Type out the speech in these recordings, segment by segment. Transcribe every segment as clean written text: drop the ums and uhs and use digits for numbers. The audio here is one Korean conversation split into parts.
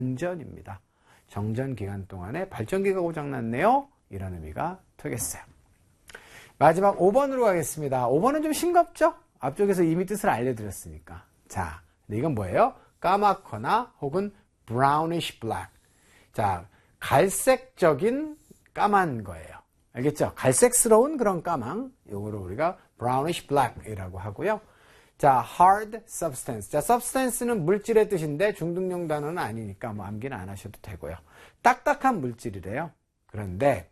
정전입니다. 정전 기간 동안에 발전기가 고장났네요. 이런 의미가 되겠어요. 마지막 5번으로 가겠습니다. 5번은 좀 싱겁죠? 앞쪽에서 이미 뜻을 알려드렸으니까. 자, 근데 이건 뭐예요? 까맣거나 혹은 brownish black. 자, 갈색적인 까만 거예요. 알겠죠? 갈색스러운 그런 까망. 요거를 우리가 brownish black이라고 하고요. 자, hard substance. 자, substance는 물질의 뜻인데 중등용 단어는 아니니까 뭐 암기는 안 하셔도 되고요. 딱딱한 물질이래요. 그런데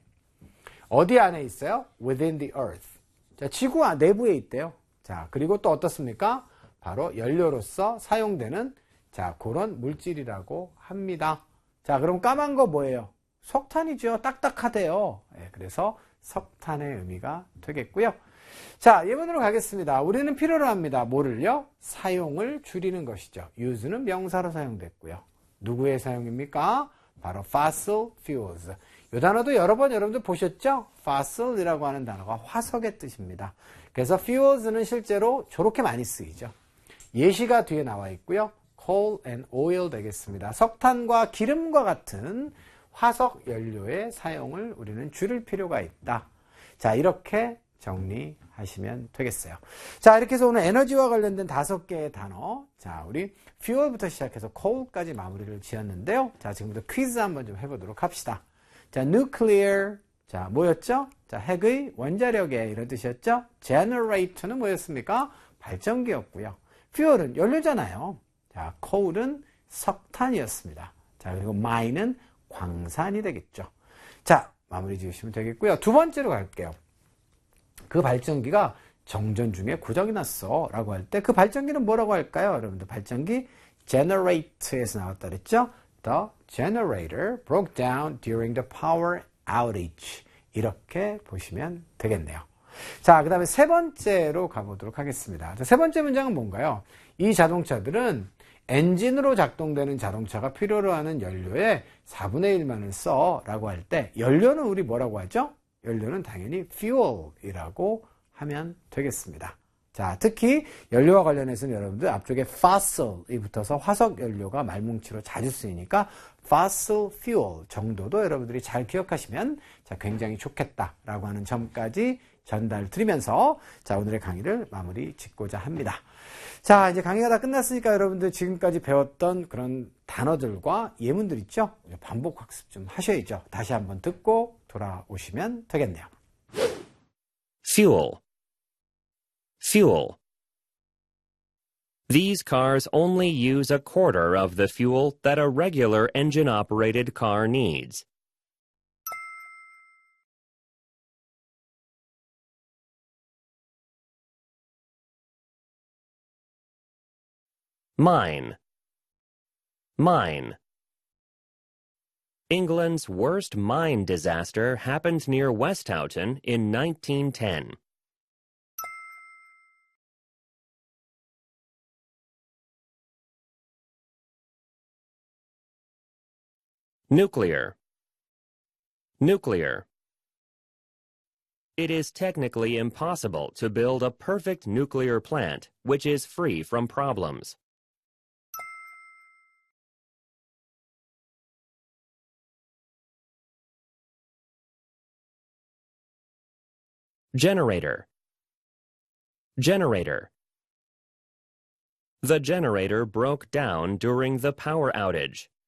어디 안에 있어요? within the earth. 자, 지구 내부에 있대요. 자, 그리고 또 어떻습니까? 바로 연료로서 사용되는 자, 그런 물질이라고 합니다. 자, 그럼 까만 거 뭐예요? 석탄이죠. 딱딱하대요. 네, 그래서 석탄의 의미가 되겠고요. 자, 예문으로 가겠습니다. 우리는 필요로 합니다. 뭐를요? 사용을 줄이는 것이죠. use는 명사로 사용됐고요. 누구의 사용입니까? 바로 fossil fuels. 이 단어도 여러 번 여러분들 보셨죠? fossil이라고 하는 단어가 화석의 뜻입니다. 그래서 fuels는 실제로 저렇게 많이 쓰이죠. 예시가 뒤에 나와 있고요. coal and oil 되겠습니다. 석탄과 기름과 같은 화석 연료의 사용을 우리는 줄일 필요가 있다. 자, 이렇게 정리하시면 되겠어요. 자, 이렇게 해서 오늘 에너지와 관련된 5개의 단어. 자, 우리 fuel부터 시작해서 coal까지 마무리를 지었는데요. 자, 지금부터 퀴즈 한번 좀 해보도록 합시다. 자, nuclear. 자, 뭐였죠? 자, 핵의 원자력의 이런 뜻이었죠? generator는 뭐였습니까? 발전기였고요. fuel은 연료잖아요. 자, coal은 석탄이었습니다. 자, 그리고 mine은 광산이 되겠죠. 자, 마무리 지으시면 되겠고요. 두 번째로 갈게요. 그 발전기가 정전 중에 고장이 났어 라고 할 때 그 발전기는 뭐라고 할까요? 여러분들 발전기 generate에서 나왔다 그랬죠? The generator broke down during the power outage. 이렇게 보시면 되겠네요. 자, 그 다음에 세 번째로 가보도록 하겠습니다. 자, 세 번째 문장은 뭔가요? 이 자동차들은 엔진으로 작동되는 자동차가 필요로 하는 연료의 4분의 1만을 써 라고 할 때 연료는 우리 뭐라고 하죠? 연료는 당연히 fuel이라고 하면 되겠습니다. 자, 특히 연료와 관련해서는 여러분들 앞쪽에 fossil이 붙어서 화석 연료가 말뭉치로 자주 쓰이니까 fossil fuel 정도도 여러분들이 잘 기억하시면 자, 굉장히 좋겠다라고 하는 점까지 전달 드리면서 자, 오늘의 강의를 마무리 짓고자 합니다. 자, 이제 강의가 다 끝났으니까 여러분들 지금까지 배웠던 그런 단어들과 예문들 있죠? 반복 학습 좀 하셔야죠. 다시 한번 듣고 돌아오시면 되겠네요. Fuel. Fuel. These cars only use a quarter of the fuel that a regular engine-operated car needs. Mine. Mine. England's worst mine disaster happened near Westhoughton in 1910. Nuclear. Nuclear. It is technically impossible to build a perfect nuclear plant which is free from problems. Generator. Generator. The generator broke down during the power outage.